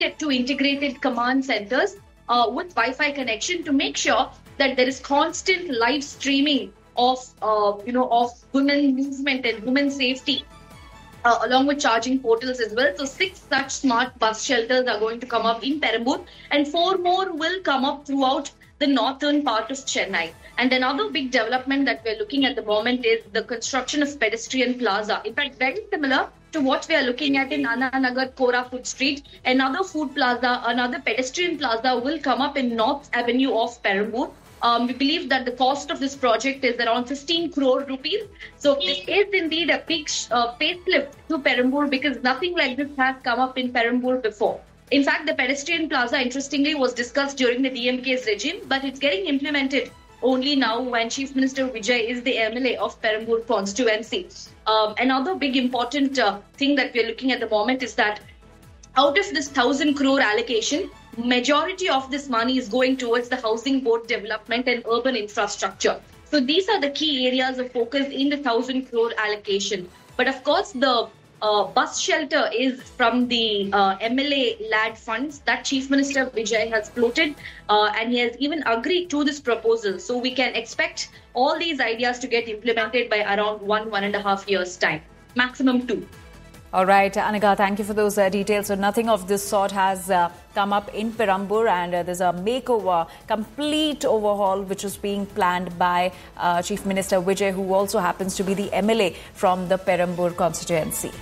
to integrated command centers with Wi-Fi connection to make sure that there is constant live streaming of of women movement and women safety. Along with charging portals as well. So 6 such smart bus shelters are going to come up in Perambur, and 4 more will come up throughout the northern part of Chennai. And another big development that we're looking at the moment is the construction of pedestrian plaza. In fact, very similar to what we are looking at in Anna Nagar Kora Food Street. Another food plaza, another pedestrian plaza will come up in North Avenue of Perambur. We believe that the cost of this project is around 15 crore rupees. So this is indeed a big facelift to Perambur, because nothing like this has come up in Perambur before. In fact, the pedestrian plaza, interestingly, was discussed during the DMK's regime, but it's getting implemented only now when Chief Minister Vijay is the MLA of Perambur constituency. Another big important thing that we're looking at the moment is that out of this 1,000 crore allocation, majority of this money is going towards the housing board development and urban infrastructure. So these are the key areas of focus in the 1,000 crore allocation. But of course, the bus shelter is from the MLA LAD funds that Chief Minister Vijay has floated, and he has even agreed to this proposal. So we can expect all these ideas to get implemented by around 1.5 years' time, maximum 2. All right, Anaga, thank you for those details. So nothing of this sort has come up in Perambur, and there's a makeover, complete overhaul, which is being planned by Chief Minister Vijay, who also happens to be the MLA from the Perambur constituency.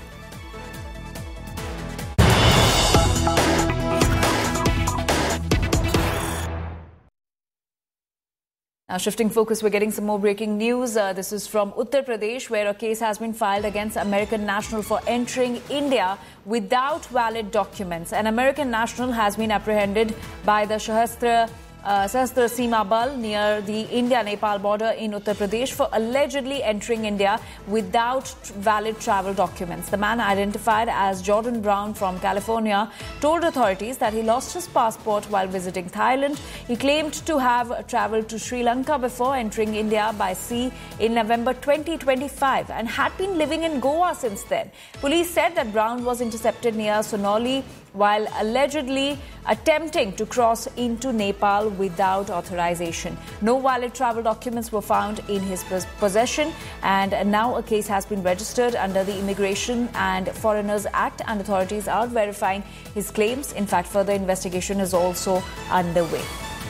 Now, shifting focus, we're getting some more breaking news. This is from Uttar Pradesh, where a case has been filed against American national for entering India without valid documents. An American national has been apprehended by the Sahastra Seema Bal near the India-Nepal border in Uttar Pradesh for allegedly entering India without valid travel documents. The man, identified as Jordan Brown from California, told authorities that he lost his passport while visiting Thailand. He claimed to have traveled to Sri Lanka before entering India by sea in November 2025 and had been living in Goa since then. Police said that Brown was intercepted near Sonoli while allegedly attempting to cross into Nepal without authorization. No valid travel documents were found in his possession, and now a case has been registered under the Immigration and Foreigners Act, and authorities are verifying his claims. In fact, further investigation is also underway.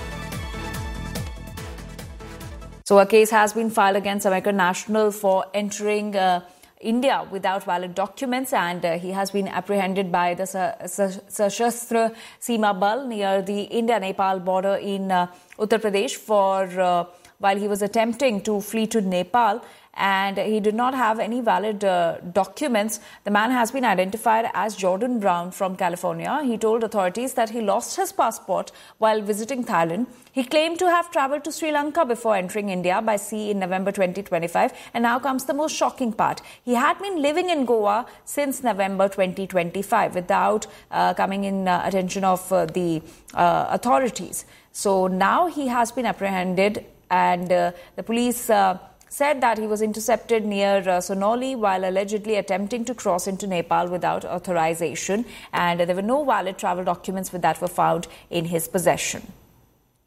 So a case has been filed against American national for entering India without valid documents, and he has been apprehended by the Sashastra Seema Bal near the India-Nepal border in Uttar Pradesh for while he was attempting to flee to Nepal, and he did not have any valid documents. The man has been identified as Jordan Brown from California. He told authorities that he lost his passport while visiting Thailand. He claimed to have traveled to Sri Lanka before entering India by sea in November 2025. And now comes the most shocking part. He had been living in Goa since November 2025 without coming in attention of the authorities. So now he has been apprehended, and the police said that he was intercepted near Sonoli while allegedly attempting to cross into Nepal without authorization, and there were no valid travel documents that were found in his possession.